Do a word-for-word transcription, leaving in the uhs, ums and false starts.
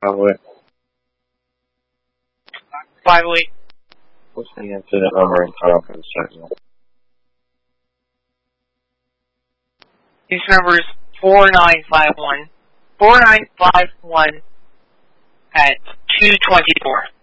Probably. five oh eight. What's the incident number and cutoff for the signal? His number is four nine five one. four nine five one at two twenty-four.